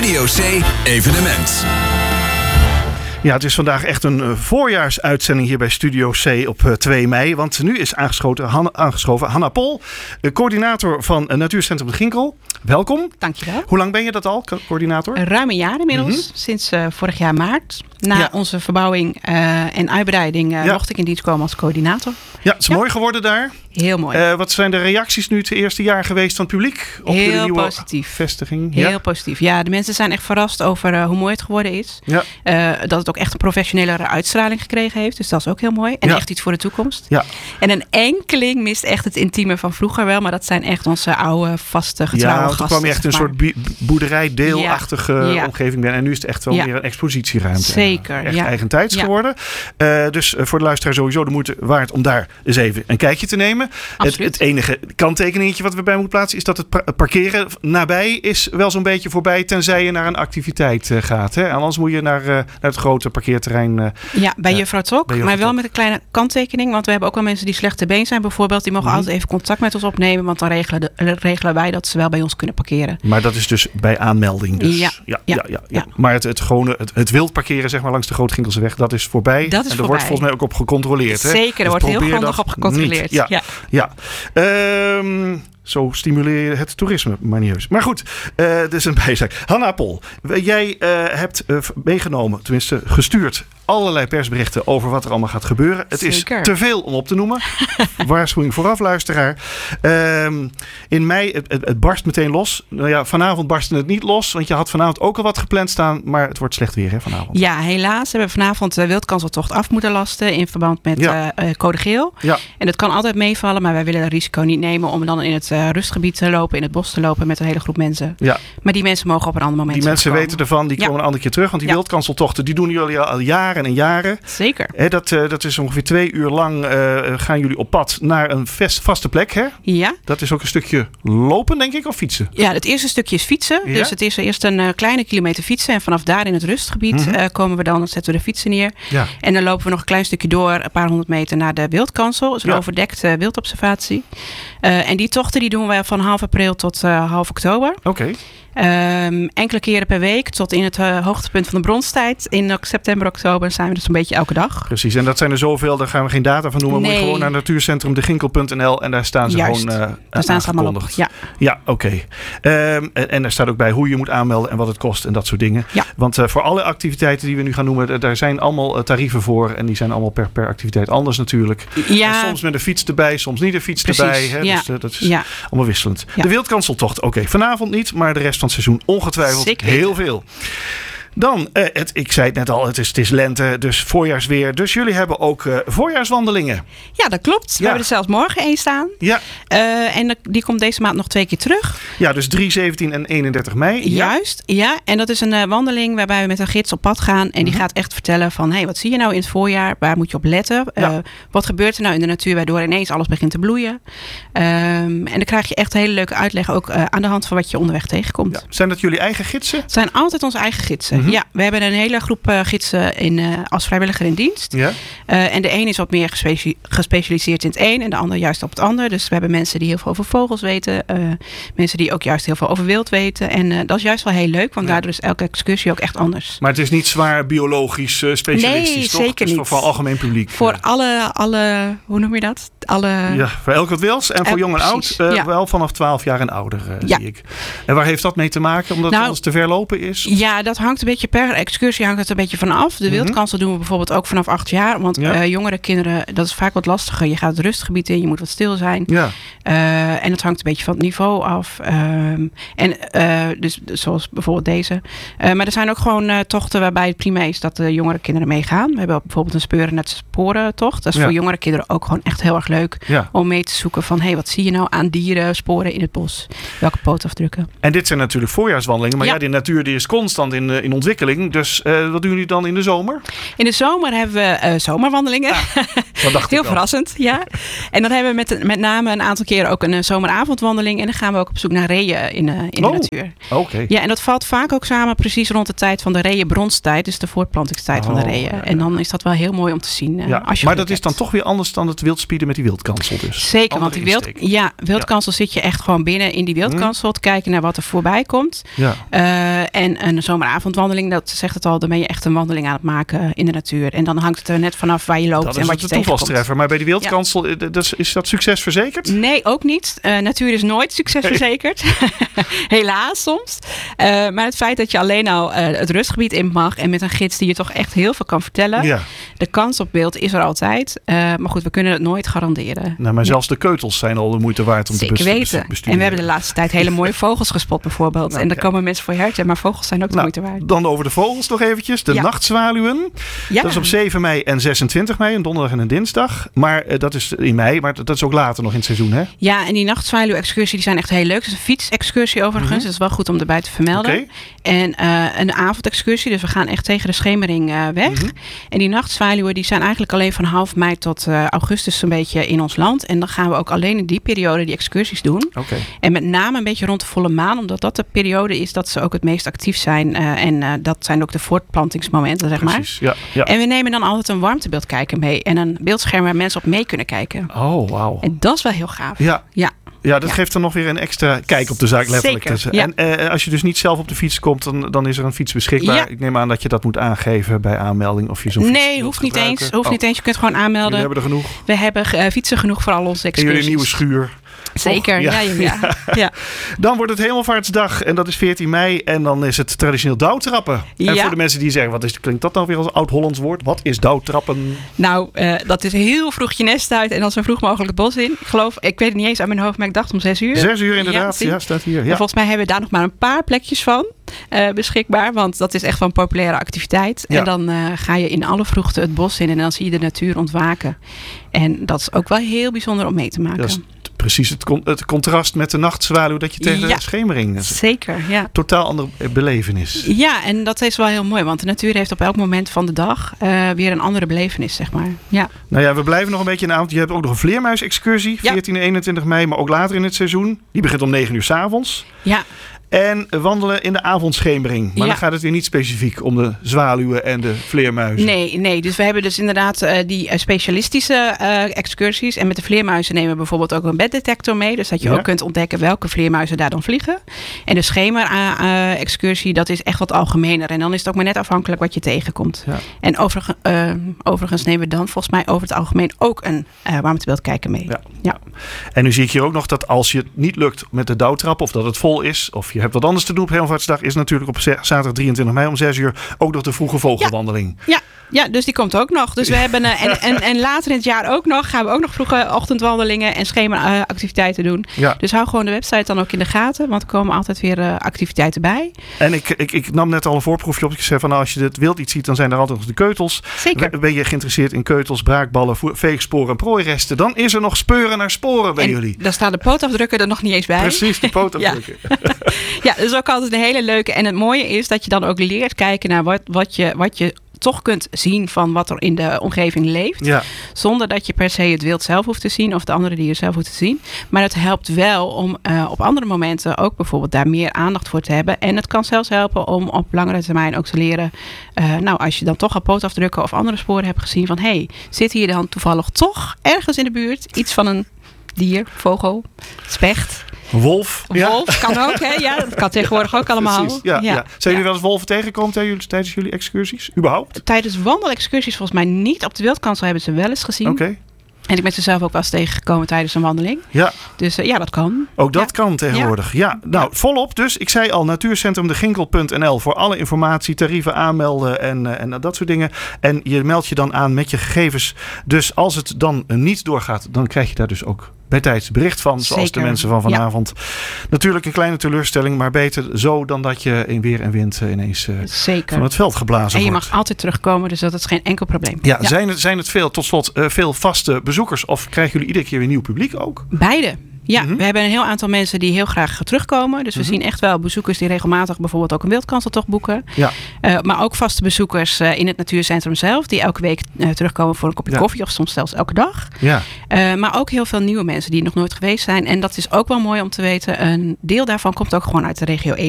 Studio C Evenement. Ja, het is vandaag echt een voorjaarsuitzending hier bij Studio C op 2 mei. Want nu is aangeschoven Hanna Pol, coördinator van Natuurcentrum de Ginkel. Welkom. Dankjewel. Hoe lang ben je dat al, coördinator? Ruim een jaar inmiddels, sinds vorig jaar maart. Na onze verbouwing en uitbreiding mocht ik in dienst komen als coördinator. Ja, het is mooi geworden daar. Heel mooi. Wat zijn de reacties nu het eerste jaar geweest van het publiek op de nieuwe positief. vestiging? Heel positief. Ja, de mensen zijn echt verrast over hoe mooi het geworden is. Ja. Dat het ook echt een professionelere uitstraling gekregen heeft. Dus dat is ook heel mooi. En echt iets voor de toekomst. Ja. En een enkeling mist echt het intieme van vroeger wel. Maar dat zijn echt onze oude, vaste, getrouwe gasten. Ja, toen kwam je echt een soort boerderijdeelachtige omgeving binnen. En nu is het echt wel meer een expositieruimte. Zeker. Echt eigentijds geworden. Dus voor de luisteraar sowieso de moeite waard om daar eens even een kijkje te nemen. Het enige kanttekeningetje wat we bij moeten plaatsen is dat het parkeren nabij is wel zo'n beetje voorbij, tenzij je naar een activiteit gaat. Hè? Anders moet je naar het grote parkeerterrein. Bij Juffrouw Tok, maar wel met een kleine kanttekening. Want we hebben ook wel mensen die slecht te been zijn bijvoorbeeld. Die mogen altijd even contact met ons opnemen. Want dan regelen wij dat ze wel bij ons kunnen parkeren. Maar dat is dus bij aanmelding. Dus. Ja. Maar het wild parkeren zeg maar, langs de Grote Ginkelseweg, dat is voorbij. Dat is en er wordt volgens mij ook op gecontroleerd. Hè? Zeker, er wordt heel grondig op gecontroleerd. Ja. Zo stimuleer je het toerisme, maar niet heus. Maar goed, dit is een bijzaak. Hanna Pol, jij hebt meegenomen, tenminste gestuurd, allerlei persberichten over wat er allemaal gaat gebeuren. Het is te veel om op te noemen. Waarschuwing vooraf, luisteraar. In mei, het barst meteen los. Nou ja, vanavond barstte het niet los, want je had vanavond ook al wat gepland staan, maar het wordt slecht weer hè, vanavond. Ja, helaas hebben we vanavond de wildkanseltocht af moeten lasten in verband met code geel. Ja. En dat kan altijd meevallen, maar wij willen het risico niet nemen om dan in het rustgebied te lopen, in het bos te lopen met een hele groep mensen. Ja. Maar die mensen mogen op een ander moment Die mensen weten ervan, die komen een ander keer terug, want die wildkanseltochten, die doen jullie al jaren en jaren. Zeker. Dat is ongeveer 2 uur lang gaan jullie op pad naar een vaste plek. Hè? Ja. Dat is ook een stukje lopen, denk ik, of fietsen? Ja, het eerste stukje is fietsen. Ja? Dus het is eerst een kleine kilometer fietsen. En vanaf daar in het rustgebied komen we dan zetten we de fietsen neer. Ja. En dan lopen we nog een klein stukje door, een paar 100 meter naar de wildkansel. Dat is een overdekte wildobservatie. En die tochten die doen we van half april tot half oktober. Oké. Enkele keren per week tot in het hoogtepunt van de bronstijd. In september, oktober zijn we dus een beetje elke dag. Precies, en dat zijn er zoveel, daar gaan we geen data van noemen. Nee. Moet je gewoon naar natuurcentrumdeginkel.nl en daar staan ze gewoon daar staan ze allemaal op. Ja, oké. En daar staat ook bij hoe je moet aanmelden en wat het kost en dat soort dingen. Ja. Want voor alle activiteiten die we nu gaan noemen, daar zijn allemaal tarieven voor. En die zijn allemaal per activiteit anders natuurlijk. Ja. Soms met een fiets erbij, soms niet een fiets erbij. Hè? Ja. Dus dat is allemaal wisselend. Ja. De wildkanseltocht, vanavond niet, maar de rest van het seizoen ongetwijfeld zeker heel veel. Dan, ik zei het net al, het is lente, dus voorjaarsweer. Dus jullie hebben ook voorjaarswandelingen. Ja, dat klopt. We hebben er zelfs morgen 1 staan. Ja. En die komt deze maand nog 2 keer terug. Ja, dus 3, 17 en 31 mei. Juist, ja. En dat is een wandeling waarbij we met een gids op pad gaan. En die gaat echt vertellen van, wat zie je nou in het voorjaar? Waar moet je op letten? Wat gebeurt er nou in de natuur waardoor ineens alles begint te bloeien? En dan krijg je echt hele leuke uitleg ook aan de hand van wat je onderweg tegenkomt. Ja. Zijn dat jullie eigen gidsen? Het zijn altijd onze eigen gidsen. Ja, we hebben een hele groep gidsen als vrijwilliger in dienst. Ja. En de een is wat meer gespecialiseerd in het een en de ander juist op het ander. Dus we hebben mensen die heel veel over vogels weten. Mensen die ook juist heel veel over wild weten. En dat is juist wel heel leuk, want daardoor is elke excursie ook echt anders. Maar het is niet zwaar biologisch specialistisch, nee, toch? Zeker niet. Voor algemeen publiek. Voor alle, hoe noem je dat? Voor elk wat wils. En voor jong en oud wel vanaf 12 jaar en ouder, zie ik. En waar heeft dat mee te maken? Omdat het anders te ver lopen is? Ja, dat hangt een beetje per excursie hangt het een beetje vanaf. De wildkansel doen we bijvoorbeeld ook vanaf 8 jaar. Want jongere kinderen, dat is vaak wat lastiger. Je gaat het rustgebied in, je moet wat stil zijn. Ja. En het hangt een beetje van het niveau af. Dus zoals bijvoorbeeld deze. Maar er zijn ook gewoon tochten waarbij het prima is dat de jongere kinderen meegaan. We hebben bijvoorbeeld een speuren naar sporen tocht. Dat is voor jongere kinderen ook gewoon echt heel erg leuk. Om mee te zoeken van, wat zie je nou aan dieren, sporen in het bos? Welke pootafdrukken? En dit zijn natuurlijk voorjaarswandelingen. Maar die natuur die is constant in ons ontwikkeling. Dus wat doen jullie dan in de zomer? In de zomer hebben we zomerwandelingen. Dat dacht Heel ik al. verrassend, ja. En dan hebben we met name een aantal keren ook een zomeravondwandeling. En dan gaan we ook op zoek naar reeën in de natuur. Okay. Ja, en dat valt vaak ook samen precies rond de tijd van de reeënbronsttijd. Dus de voortplantingstijd van de reeën. Ja. En dan is dat wel heel mooi om te zien. Maar dat is dan toch weer anders dan het wildspieden met die wildkansel dus? Zeker, want die wildkansel zit je echt gewoon binnen in die wildkansel. Te kijken naar wat er voorbij komt. Ja. En een zomeravondwandeling, dat zegt het al. Dan ben je echt een wandeling aan het maken in de natuur. En dan hangt het er net vanaf waar je loopt en wat je tegenkomt. Toevalstreffer. Maar bij die wildkansel, is dat succes verzekerd? Nee, ook niet. Natuur is nooit succes verzekerd. Helaas soms. Maar het feit dat je alleen al het rustgebied in mag en met een gids die je toch echt heel veel kan vertellen. Ja. De kans op beeld is er altijd. Maar goed, we kunnen het nooit garanderen. Nou, maar zelfs de keutels zijn al de moeite waard om te besturen. En we hebben de laatste tijd hele mooie vogels gespot bijvoorbeeld. Nou, en dan komen mensen voor herten, maar vogels zijn ook de moeite waard. Dan over de vogels nog eventjes. De nachtzwaluwen. Ja. Dat is op 7 mei en 26 mei, een donderdag en een dinsdag. Maar dat is in mei, maar dat is ook later nog in het seizoen, hè? Ja, en die nachtzwaluw-excursie die zijn echt heel leuk. Het is een fietsexcursie overigens. Dat is wel goed om erbij te vermelden. Okay. En een avondexcursie, dus we gaan echt tegen de schemering weg. En die nachtzwaluwen die zijn eigenlijk alleen van half mei tot augustus een beetje in ons land. En dan gaan we ook alleen in die periode die excursies doen. Okay. En met name een beetje rond de volle maan, omdat dat de periode is dat ze ook het meest actief zijn. En dat zijn ook de voortplantingsmomenten, zeg Precies, maar. Ja. En we nemen dan altijd een warmtebeeldkijker mee. En een beeldscherm waar mensen op mee kunnen kijken. Oh, wauw. En dat is wel heel gaaf. Ja, dat geeft dan nog weer een extra kijk op de zaak, letterlijk. Zeker, ja. En als je dus niet zelf op de fiets komt, dan is er een fiets beschikbaar. Ja. Ik neem aan dat je dat moet aangeven bij aanmelding. Of je zo'n fiets hoeft niet eens. Je kunt gewoon aanmelden. We hebben er genoeg. We hebben fietsen genoeg voor al onze excursies. En jullie nieuwe schuur. Zeker, ja. Dan wordt het Hemelvaartsdag en dat is 14 mei. En dan is het traditioneel douwtrappen. En voor de mensen die zeggen, klinkt dat nou weer als een oud-Hollands woord? Wat is douwtrappen? Nou, dat is heel vroeg je nest uit en dan zo vroeg mogelijk het bos in. Ik weet het niet eens uit mijn hoofd, maar ik dacht om 6 uur. 6 uur inderdaad, ja staat hier. Ja. En volgens mij hebben we daar nog maar een paar plekjes van beschikbaar. Want dat is echt wel een populaire activiteit. Ja. En dan ga je in alle vroegte het bos in en dan zie je de natuur ontwaken. En dat is ook wel heel bijzonder om mee te maken. Precies het contrast met de nachtzwaluw dat je tegen de schemering. Zeker, ja. Totaal andere belevenis. Ja, en dat is wel heel mooi, want de natuur heeft op elk moment van de dag weer een andere belevenis, zeg maar. Ja. Nou ja, we blijven nog een beetje in de avond. Je hebt ook nog een vleermuisexcursie, 14 en 21 mei, maar ook later in het seizoen. Die begint om 9 uur 's avonds. Ja. En wandelen in de avondschemering. Maar dan gaat het weer niet specifiek om de zwaluwen en de vleermuizen. Nee. Dus we hebben dus inderdaad die specialistische excursies. En met de vleermuizen nemen we bijvoorbeeld ook een beddetector mee. Dus dat je ook kunt ontdekken welke vleermuizen daar dan vliegen. En de schemer-excursie, dat is echt wat algemener. En dan is het ook maar net afhankelijk wat je tegenkomt. Ja. En overigens nemen we dan volgens mij over het algemeen ook een warmtebeeldkijker mee. Ja. En nu zie ik hier ook nog dat als je het niet lukt met de douwtrap of dat het vol is, of je hebt wat anders te doen op Hemelvaartsdag, is natuurlijk op zaterdag 23 mei om 6 uur ook nog de vroege vogelwandeling. Ja, dus die komt ook nog. Dus we hebben en later in het jaar ook nog gaan we ook nog vroege ochtendwandelingen en schemaactiviteiten doen. Ja. Dus hou gewoon de website dan ook in de gaten, want er komen altijd weer activiteiten bij. En ik nam net al een voorproefje op. Ik zei van als je het wild iets ziet, dan zijn er altijd nog de keutels. Zeker. Ben je geïnteresseerd in keutels, braakballen, veegsporen en prooiresten, dan is er nog speuren naar sporen bij jullie. Daar staan de pootafdrukken er nog niet eens bij. Precies, de pootafdrukken. Ja, dat is ook altijd een hele leuke. En het mooie is dat je dan ook leert kijken naar wat je toch kunt zien van wat er in de omgeving leeft. Ja. Zonder dat je per se het wild zelf hoeft te zien of de andere dieren zelf hoeft te zien. Maar het helpt wel om op andere momenten ook bijvoorbeeld daar meer aandacht voor te hebben. En het kan zelfs helpen om op langere termijn ook te leren. Als je dan toch al pootafdrukken of andere sporen hebt gezien van zit hier dan toevallig toch ergens in de buurt iets van een dier, vogel, specht. Wolf kan ook, hè? Ja, dat kan tegenwoordig ook allemaal. Precies, ja. Zijn jullie wel eens wolven tegengekomen tijdens jullie excursies? Überhaupt? Tijdens wandelexcursies volgens mij niet. Op de wildkansel hebben ze wel eens gezien. Oké. En ik ben ze zelf ook wel eens tegengekomen tijdens een wandeling. Ja. Dus dat kan. Ook dat kan tegenwoordig. Ja. Nou, volop dus. Ik zei al, natuurcentrumdeginkel.nl voor alle informatie, tarieven aanmelden en dat soort dingen. En je meldt je dan aan met je gegevens. Dus als het dan niet doorgaat, dan krijg je daar dus ook bij tijds bericht van, zoals Zeker. De mensen van vanavond. Ja. Natuurlijk een kleine teleurstelling, maar beter zo dan dat je in weer en wind ineens van het veld geblazen wordt. En je mag altijd terugkomen, dus dat is geen enkel probleem. Ja. Zijn het veel, tot slot, veel vaste bezoekers of krijgen jullie iedere keer weer nieuw publiek ook? Beide. Ja, we hebben een heel aantal mensen die heel graag terugkomen. Dus we zien echt wel bezoekers die regelmatig bijvoorbeeld ook een wildkanseltocht boeken. Ja. Maar ook vaste bezoekers in het natuurcentrum zelf. Die elke week terugkomen voor een kopje koffie. Of soms zelfs elke dag. Ja. Maar ook heel veel nieuwe mensen die nog nooit geweest zijn. En dat is ook wel mooi om te weten. Een deel daarvan komt ook gewoon uit de regio